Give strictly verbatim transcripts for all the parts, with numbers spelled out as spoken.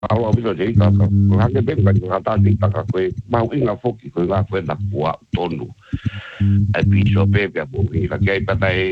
Awa bisa jadi kaka, hanya bengkak kata di kaka kue mau ingat foki kue nggak kue nak buat tonu. Episode bebe bumi lagi ay patay.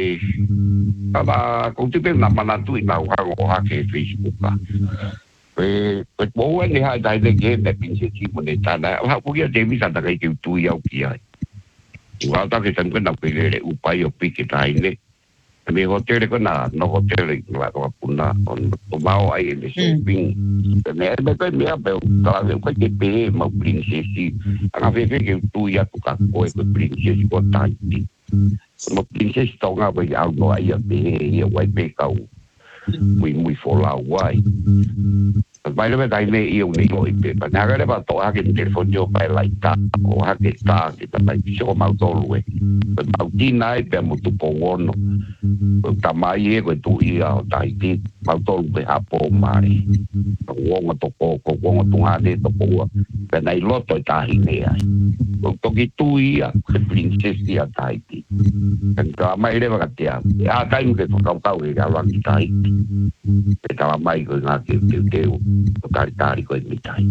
Kala kung tipe naman nato inawang o hake Facebook ka. Kue kue bawa ni ha dahil na game na pinsisi mo ni tana. Ha kung yan Jamie sa tagay kiw tuyaw kiyay. Wala kita kung na pili upay o pikit ay ni. Kami hotel ko na, no hotel ko na ko puna on tumao ay ni shopping. Kaya ay ba mi ape talaga ko kipe mo prinsesi. Ang afefe ke tuya to ka ko ko prinsesi ko tanti. Mo prinsesi to nga ba ya no ay be ya wai be ka. Muy muy fola wai. Vai le dai me io ni ko ipe. Pa na ga ba to ha ke telefono pa lai ta o ha ke ta ke ta mai so ma to luwe. Pa ma dina e pe mo tu po wono. Ta mai e ko tu ia o dai ti ma to luwe ha po mari. Ko ngo to ko ko ngo tu ha de to po. Pa nai lo to ta hi ne ai. Ko to ki tu ia ke princesi a dai ti. Kan ta mai le ba ka tia. A dai mo ke to ka ka e ga la ki tai. Pe ta mai ko na ke ke ke tari tari ko mi tai.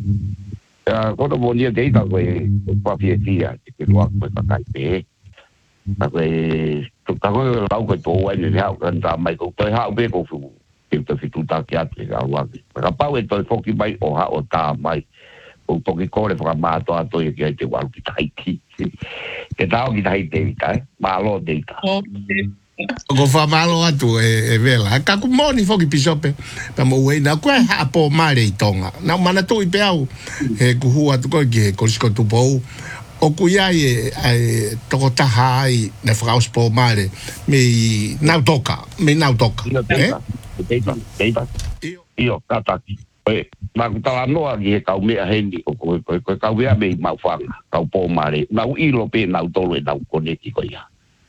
Ya ko to bonia de ta ko pa fie fia ke lo ko ka kai pe. Ta ko to ta ko la ko to wa ni ha kan ta mai ko to ha be ko fu. Ke to fi tu ta kia te ga wa. Ka pa we to fo ki mai o ha o ta mai. O to ki ko le fra ma to a to ye ke te wa ki tai ki. Ke ta o ki tai te ta ma lo de ta. Ko fa malo atu e, e vela. Ka ku moni foki pisope. Pa mo we na kwa ha po mare i tonga. Na mana tu i pe au. E ku hua tu ko ke ko sko tu po. O ku ia e e toko taha ai na fraus po mare. Me na toka, me na toka. Eh? Deita, deita. Io kataki. E ma ku tala noa ki e kau mea hendi o ko ko ko kau ia me mau fanga. Kau po mare. Na u ilo pe na u tolo e na u koneki ko ia.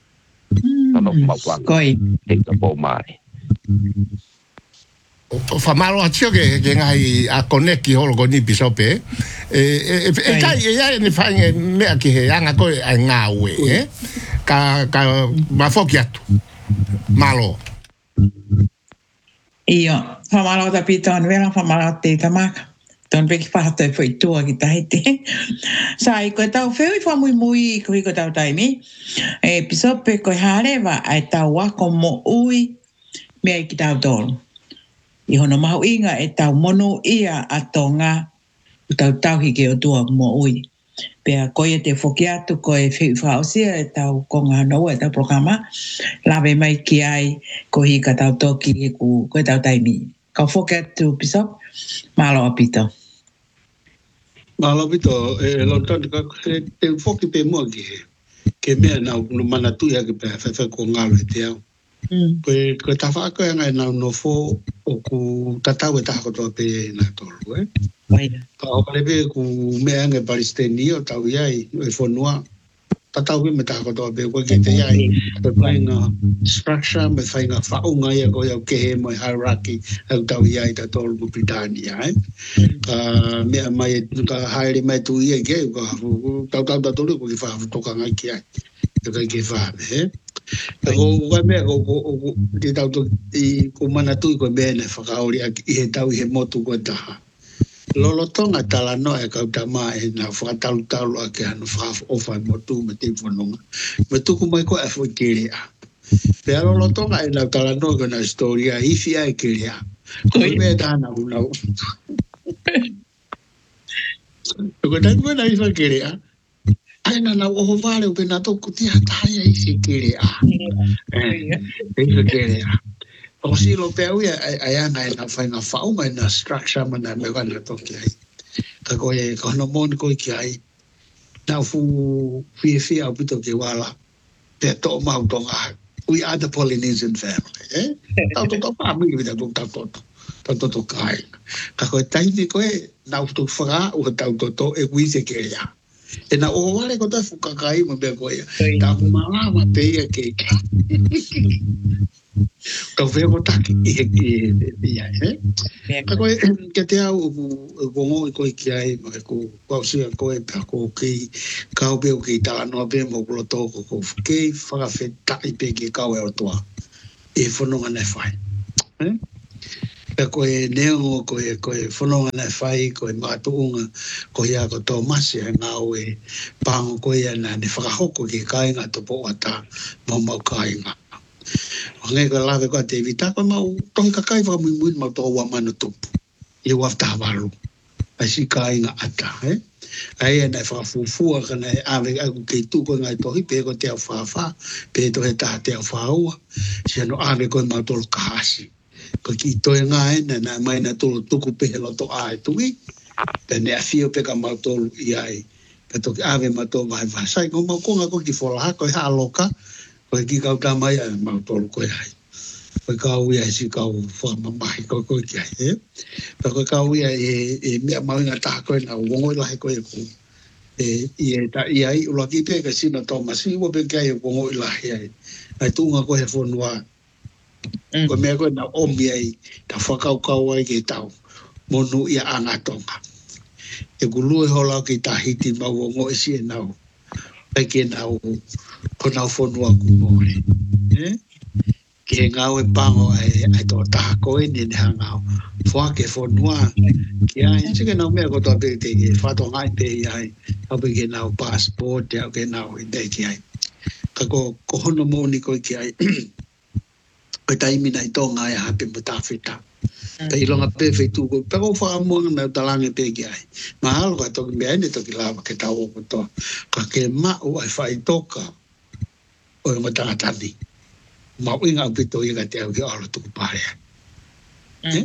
Ano mawang koi ito po mare fa malo atio che che ngai a connecti holo con i bisope e e e kai e ya ne fa me aki he anga ko a ngawe eh ka ka ma fokiatu malo io fa malo da piton vela fa malo te tamaka ton veki fahato e foi tua ki tahiti. Sai ko tau feo i fa mui mui ko ko tau taimi. E pisope ko harewa ai tau wako mo ui mea i ki tau tolu. I hono mahu inga e tau monu ia a tonga u tau tau hike o tua mo ui. Pea koe te foki atu ko e feo i whaosia e tau konga nou e tau programa. Lawe mai ki ai ko hika tau toki e ku ko tau taimi. Kau foki atu pisop malo apito. Malo pito e lontan ka te foki pe mo ki ke me na no mana tu ya ke pe fa fa ko ngalo te au ko ko ta fa ko nga na no fo o ku tata we ta ko to pe na to we Mai ka o le be ku me nga palestini o ta ya i fo noa tata we me ta ko to pe ko ke te ya i pe nga structure me fa nga fa o nga ya ko ya ke he mo hierarchy au ta ya i ta to mo Britania eh ka me mai ka haere mai tu ia ke ka tau tau tau ko ki fa to ka ngai ki ai ka ki fa eh ko wa me ko ko ki tau to i ko mana tu ko be ne fa ka ori i he tau i he motu ko ta lolo tonga tala no e ka ta mai na fa tau tau a ke anu fa o fa motu me te fononga me tu ko mai ko e fo kiri a pe lolo tonga e na tala no ko na storia i fi ai kiri a ko me ta na una ko ta ko na i fa kiri a ai na na o vale o na to ku ti ata ia i si kiri a eh e kiri a o si lo pe u ai ana na fa na fa o na structure mana me va na to ki ai ka ko e ko no mon ko ki ai na fu fi fi a pito ke wala te to ma to nga we are the Polynesian family eh ta to to family vi ta to ta to ta to to kai ka ko tai ni ko e na to fra o ta to to e wi se ke ya e na o wale ko ta fu ka kai mo be ko ya ta ma ma pe ya ke ka ve mo ta ki e ya eh ka ko ke te au ko mo ko ki ai mo ko ko si ko e pa ko ki ka o be o ki ta no be mo ko to ko ko ke fa fe ta i pe ki ka o to e fo no na fai eh Pe koe neongo koe koe whanonga nei whai, koe mātuunga, koe ia ko tō masi e ngā oe pāngo koe ia nā ne whakahoko ki kāinga topo ata mau mau kāinga. O ngai koe lawe koe te vita, koe mau tohi kakai whamui mui mau tō wa manu tupu. I wafta waru. Ai si kāinga ata, eh? Ai e nei whakafufua ka nei awe aku kei tū koe ngai tohi, pe ko te au whawha, pe to he taha te au whaua, si ano awe koe mau tolo kahasi. Ko ki toi ngā ena nā mai nā tolo tuku pehe loto āe tui, pe ne a whio peka mau tolo i ai, pe toki awe mau tolo mai whasai, ko mau konga ko ki wholaha, ko i haa loka, ko ki kau tā mai ai mau tolo koe ai. Ko kau ia si kau whamamahi ko koe ki ai, eh? Pe ko kau ia e, e mea mau inga taha koe nā wongo i lahi koe ko. E, i e ta i ai, ula ki peka sina Tomasi, ua peka i wongo i lahi ai. Ai tūnga koe he whonua, ko mea koe na omi ai, ta whakaukau ai ke tau, monu ia angatonga. E kulu e hola ki ta hiti mau o ngoi si e nau, ai ke nau, ko nau whonua ku mōre. Eh? Ke ngau e pango ai, ai tō taha koe ni ne hangau, wha ke whonua, ki ai, sike nau mea ko tō pe te ke whato ngai pe i ai, au pe ke nau passport, au ke nau i te ki ai. Ka ko, ko hono mōni koe ki ai, pe taimi nei tonga e hape mo tawhita. Pe ilonga pe whaitu ko, pe ko whaamuanga me utalange pe ki ai. Mahalo ka toki mea ene toki lawa ke tau oko toa. Ka ke mau ai whai toka o e matangatani. Mau inga upito inga te au ki alo tuku parea. Eh?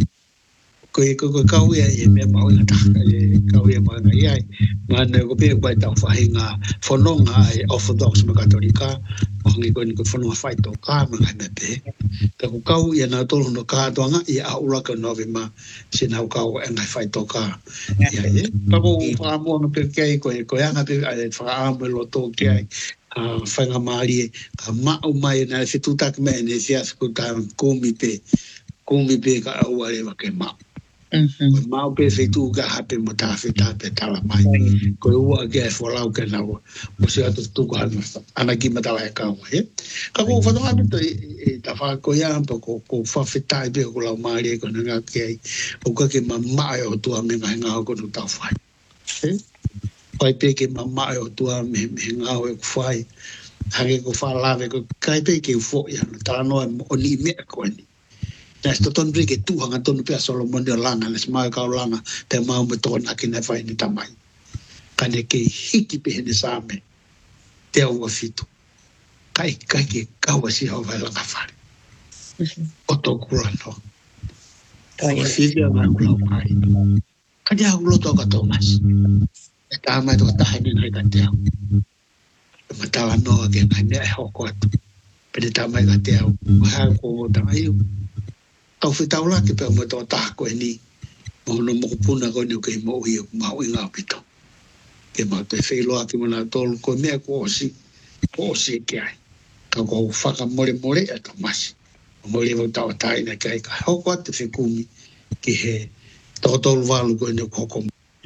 Ko e ko kau ia e mea mau inga taka e kau ia mau inga iai. Mana ko pe koe tau whahinga whanonga ai Orthodox ma Katolika. Hangi koe ni koe whanonga whai tō kā mga me pe. Ka ko kau ia nā tolu no kātoanga i a uraka novi ma si nau kau e ngai whai tō kā. Ia e. Ka ko whaamuanga pe kei koe koe anga pe ai whaamu e lo tō kei. Whainga maari e ka mau mai nā whitutaki mea ne whias ko tā kōmi pe. Kōmi pe ka aua rewa ke mau. Ko mau pe whitu ka hape mo tā whita pe tala mai. Ko ua ke e whalau ke nau. Mo se atu tuku hana ana ki matala e kaua. Ka ko whanonga mito e ta wha ko iampa ko whawhita e pe ko lau maari e ko na ngā kei. O ka ke mamae o tua me ngai ngā ko nu tau whai. Pai pe ke mamae o tua me ngā o e ku whai. Hake ko whalawe ko kai pe ke ufo ia. Tā noa o ni mea ko ni. Nes to ton brike tu hanga ton pe Solomon de langa nes mai ka langa te mau me ton aki na vai ni tamai. Kane ke hiki pe ne same. Te au fitu. Kai kai ke kawa si ho vai langa fare. O to kula no. Kai fitu na kula mai. Ka dia ulo to ka Thomas. E ta mai to ta ni na ka te. Ma ta no ke na ne ho ko. Pe ta mai ka te. Ha ko ta ai. Tau whitaula ke pēo mo tō tāko e ni. Mohono moko puna koe ni kei mo uhi o mau i ngā pito. Ke mau te whailoa ki mana tōlu koe mea ko osi. Ko osi e ke ai. Ka ko whaka more more e tō masi. Mo lewa tau taina ke ai ka hoko ate whekumi ki he tō tōlu walu koe ni koko.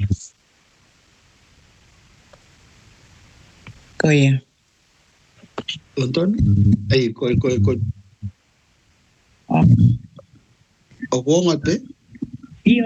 Koe ia. London? Ei, koe, koe, koe. Oh. O wonga te? Ia.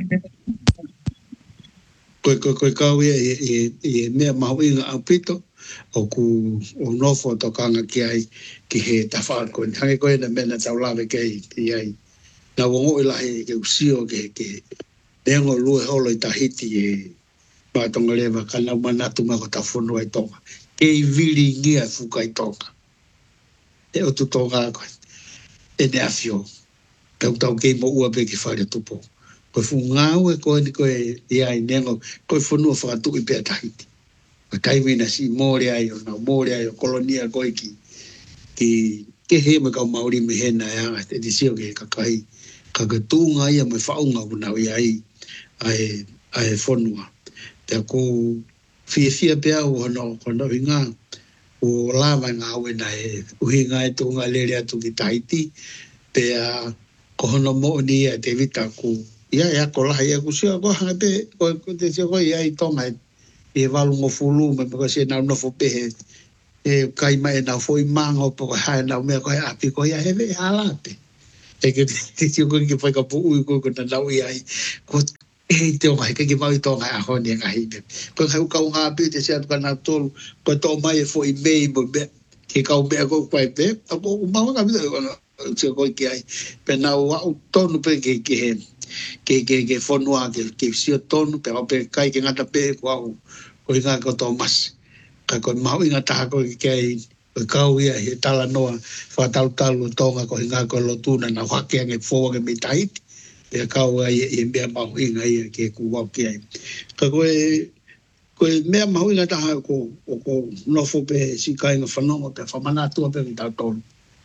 Koe koe koe kau ia e, e mea mahu inga au pito o ku o nofo to kanga ki ai ki he tawhaa koe. Hange koe na mena tau lawe kei i ai. Nā wongo i lahi ke usio ke ke neongo lue holo i tahiti e mātonga lewa ka nau manatu mako ta whono ai tonga. Kei viri ngia fuka i tonga. E o tu tonga koe. E ne awhio. Tau tau kei mo ua pe ki whaere tupo. Koe fu ngāu e koe ni koe i ai nengo, koe whanua whakatu i pēr tahiti. Koe kaimina si mōre ai o nau mōre ai o kolonia koe ki ki ke he me kau mauri me hena e anga te disio ke kakai. Ka ka tūnga ia me whaunga unau i ai ai ai whanua. Te ko fia fia pēr o hana o hana i ngā o lawa ngā wena e uhi ngā e tūnga lere atu ki tahiti pēr ko hono mo ni e te vita ku ia ia ko la ia ku sia ko ha pe ko te sia ko ia i tonga e valu mo fulu me ko se na no fo pe e kai mai na foi mango po ha na me ko a pi ko ia he ve ala pe e ke te tio ko ke fai ka pu u ko ko na lau ai ko e te o mai ke ke mai to ngai a ho ni ngai pe ko ka ka nga pe te sia ka na tol ko to mai fo i mei bo be ke ka o be ko pai pe ko ma nga be se ko ke ai pe na o to no pe ke ke ke ke ke fo no ke ke si to no pe pe kai ke ngata pe ko ko nga ko to mas ka ko ma inga ta ko ke ai kau ia he tala noa fa tal tal tonga ko hinga ko lotuna na hake nge fo ke mitai pe kau ia e me ma hinga ia ke ku wa ke ai ka ko e ko me ma hinga ta ko ko no fo pe si kai nga fanongo pe fa mana tu pe ta ton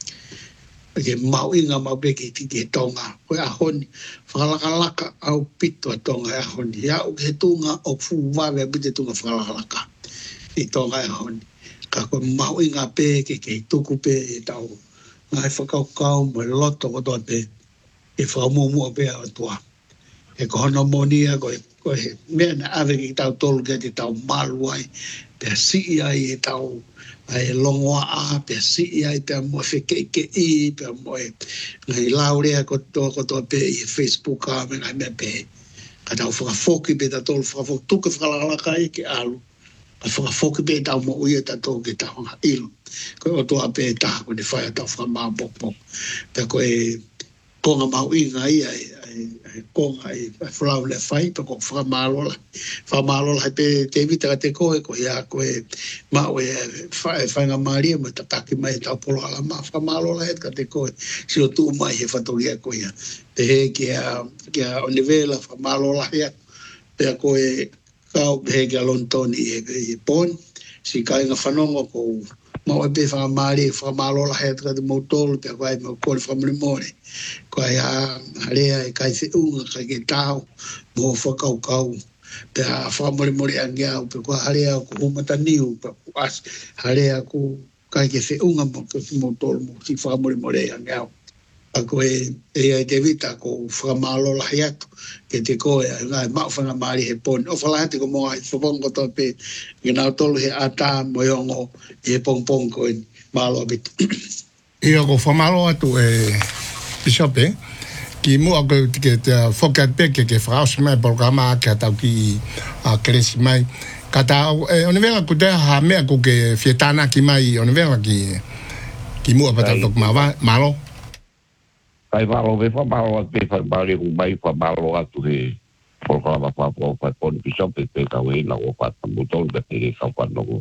ke ma hinga ma pe ke ti ke tonga ko a hon fa la la ka au pito tonga a hon ya o ke tunga o fu wa be te tunga fa la la ka i tonga a hon ka ko mau inga pe ke ke tuku pe e tau ngai whakau kau mo loto ko toa pe e whakamumu pe a tua e ko hono monia ko ko he mea na ave ki tau tolu ke te tau malu ai pe a si ai e tau ai longoa a pe a si ai pe a mo fe ke ke i pe a mo e ngai laurea ko toa ko toa pe i Facebook a me ngai mea pe ka tau whakafoki pe ta tolu whakafoki tuke whakalaka i ke alu a whakafoki pe tau mo uia ta tō ke tau nga ilo. Ko o toa pe ta ko ne whaia tau whakamā pok pok. Pe ko e konga mau inga ia e konga e whalau le whai pe ko whakamālola. Whakamālola hai pe te vita ka te koe ko ia ko e mau e whainga maria mo ta taki mai tau polo ala ma whakamālola he ka te koe. Si o tū mai he whatoria ko ia. Te he kia kia onivela whakamālola hea. Pe ko e kau pe ke alontoni e e pon si kai nga fanongo ko mo e pe fa mali fa malo la het ka de motor pe vai mo ko fa memore ko ya ale e kai se un ka ke tau mo fa kau kau pe a fa memore anga pe ko ale ko mata niu pe as ale ko kai ke se un mo ko motor mo si fa memore anga ako e e te vita ko fa malo la het ke te ko e ngai ma fa na mari he pon o fa la te ko mo ai fo bon ko to pe ngina tolu he ata mo yongo e pon pon ko malo bit e ko fa malo atu e bisope ki mo ko ke te fokat pe ke ke fraus mai programa ka ta ki a cresci mai kata e on vela ku te ha me ko ke fietana ki mai on vela ki ki mo pa ta tok ma malo ai malo ve fa malo pe fa bari u mai fa malo atu he por fa fa fa fa pon piso pe pe ka we la o fa mutol de pe ka fa no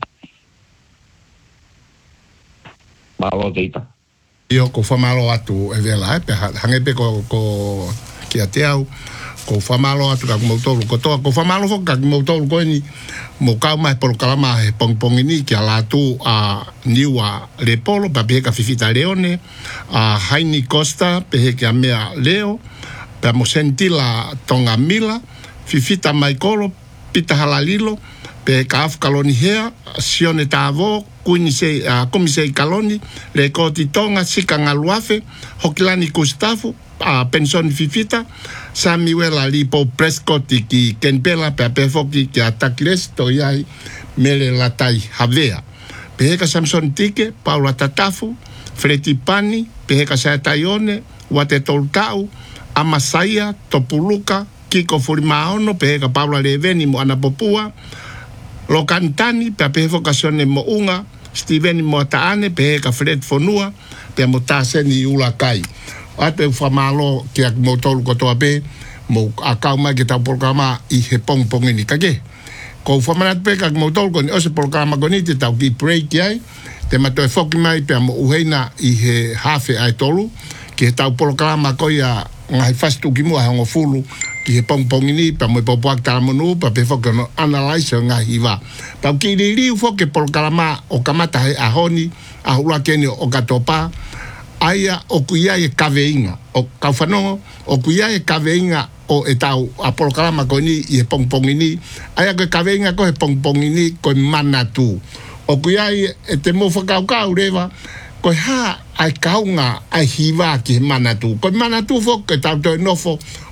malo deita io ko fa malo atu e vela pe hange pe ko ko ki ateu ko fa malo atu ka mo tolu ko to ko fa malo fo ka mo tolu ko ni mo ka mai por kalama e pong pong ni ki ala tu a niwa le polo pa pe ka fifita leone a Haini Costa pe ke a mea leo pe mo sentila tonga mila fifita mai kolo pita halalilo pe ka af kaloni hea sione tavo kuni se a komise kaloni le koti tonga sika ngaluafe hokilani Gustavo a pension fifita Samuel Alipo Prescott ki kenpela pe pe foki ki atakles to yai mele latai havea pe ka Samson Tike Paula Tatafu Freti Pani pe ka sa taione wate toltau Amasaia Topuluka Kiko Furimaono pe ka Paula Leveni mo anapopua lo cantani pe pe vocazione mo unga Steven Motaane pe ka Fred Fonua pe mo taseni ulakai ate fa malo ke ak motor ko to abe mo akau ma ke ta programa i he pong pong ni kage ko fa manat pe ak motor ko ni o se programa ko ni te ta ki break ai te ma to foki mai pe mo uheina i he hafe ai tolu ke ta programa ko ya ngai fastu ki mo ha ngo fulu ki he pong pong ni pe mo po pak ta mo nu pa pe foki no analyze ngai va ta ki ri ri foki programa o kamata a honi a hula keni o katopa aia o kuia e kaveinga o kaufanongo o kuia e kaveinga o e tau a programa ko ni e pongpongini aia ko kaveinga ko e pongpongini ko manatu o kuia e te mo fakau kau reva ko ha ai kaunga ai hiva ki manatu ko manatu fo ke tau to nofo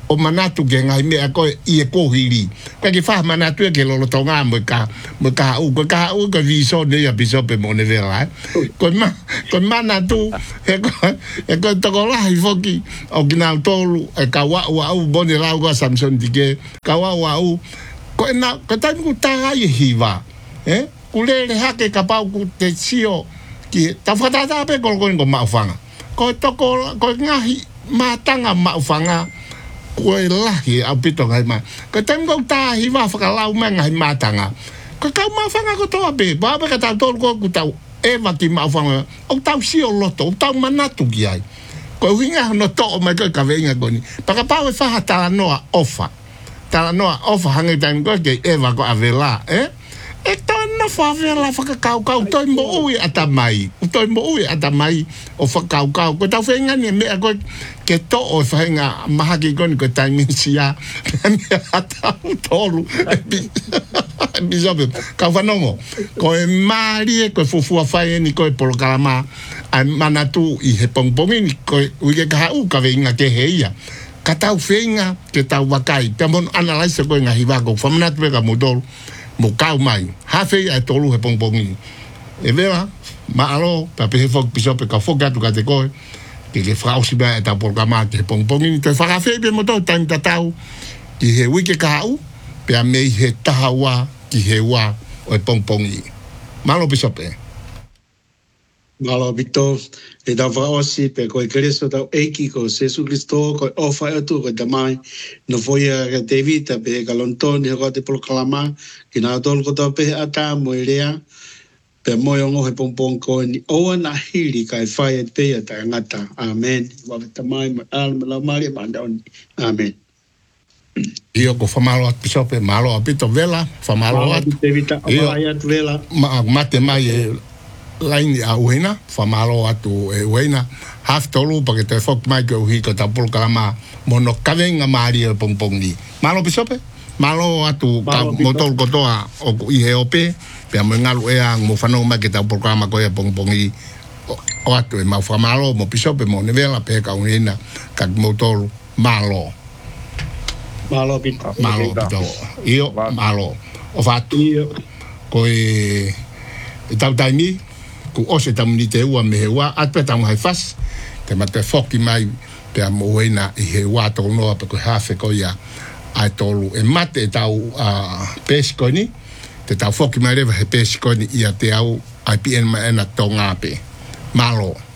o manatu ke ngai me ko i e ko hili ka ki fa manatu ke lo to nga mo ka mo ka u ko ka u ko viso de ya biso pe mo ne vera ko ma ko manatu e ko e ko to ko la i foki o gina tolu e ka wa wa u boni la go Samson dige ka wa wa u ko na ko ta ku ta i hiva eh ku le le ha ke ka pa ku te sio ki ta fa ta ta pe ko ko ko ma fanga ko to ko ko ngahi matanga ma fanga ko lahi a pito ngai ma ko tengo ta hi va fa la uma ngai matanga ko ka ma fanga ko to abe ba ba ka ta to ko ku ta e va ki ma fanga o ta si o loto o ta manatu ki ai ko hinga no to o ma ko ka venga goni pa ka pa fa ta no ofa ta no ofa hanga tan ko ke e va ko avela eh e to no fa avela fa ka ka ka to mo ui atamai to mo ui atamai o fa ka ka ko ta venga ni me ko ke to o whainga mahaki koni ko taimi sia me ata tolu bisobe ka whanongo ko e maari e ko fufua whai ni ko e polo kalama a manatu i he pongpongi ni ko uike ka hau ka veinga ke heia ka tau whenga ke tau wakai te mon analyse ko inga hiwako whamanatu weka mo tolu mo kau mai hawhei ai tolu he pongpongi e vera ma alo pa pehe fok bisobe ka fokatu ka te koe que le frau si ba ta por kama te pong pong ni te fa fe be moto tan ta tau ki he wiki ka u pe a me he tawa ki he wa o pong pong i malo bisope malo bito e da va osi pe ko Cristo da eki ko Jesus Cristo ko ofa e tu ko da mai no foi a David pe galonton e ko te proclama ki na tol ko to pe ata mo irea pe moyo ngo he pompong ko ni o na hili kai fai te ya ta ngata amen wa ta mai al la mari mandon amen io ko famalo at pisope malo apito vela famalo at io ayat vela ma mate mai e laini a uena famalo atu e uena half tolu pa que te fok mai ko hi ko ta por kama mono kavenga mari e pompong ni malo pisope malo atu motor ko toa o i he ope pe mo ngalu e ang mo fano ma ke ta programa ko e pong pongi o atu e ma fa malo mo piso pe mo ne vela pe ka unina ka motor malo malo pita malo pita io malo o fatto io ko e ta taimi ku o se tamni te ua me wa atpeta mo hai fas te ma te foki mai pe mo wena i he wa to no pe ko hafe ko ya ai tolu e mate tau a peskoni te tau foki mai rewa he peskoni ia te au ai pien ma ena tonga pe malo